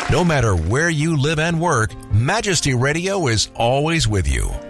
No matter where you live and work, Majesty Radio is always with you.